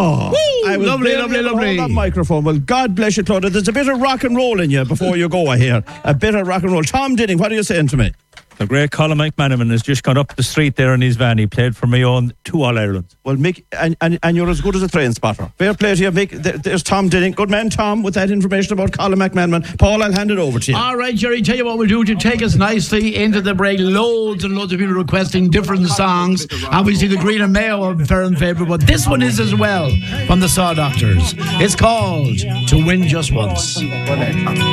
I was lovely. Hold that microphone. Well, God bless you, Claudia. There's a bit of rock and roll in you before you go here. A bit of rock and roll. Tom Dinning, what are you saying to me? The great Colin McManaman has just gone up the street there in his van. He played for me on 2 All-Irelands. Well, Mick, and you're as good as a train spotter. Fair play to you, Mick. There's Tom Dinning. Good man, Tom, with that information about Colin McManaman. Paul, I'll hand it over to you. All right, Jerry, tell you what we'll do to take us nicely into the break. Loads and loads of people requesting different songs. Obviously, the Green and Mayo are fair and favourite, but this one is as well from the Saw Doctors. It's called To Win Just Once.